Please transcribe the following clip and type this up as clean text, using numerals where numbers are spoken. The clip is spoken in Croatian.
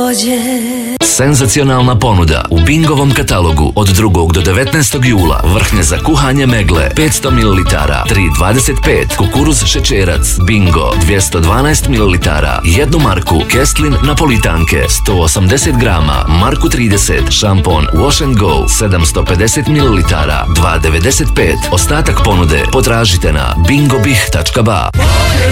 prođe. Senzacionalna ponuda u Bingovom katalogu od 2. do 19. jula. Vrhnje za kuhanje megle 500 ml 3,25, kukuruz šećerac Bingo 212 ml 1 marku, Kestlin napolitanke 180 grama, marku 30, šampon Wash and Go 750 ml 2,95. Ostatak ponude potražite na bingobih.ba.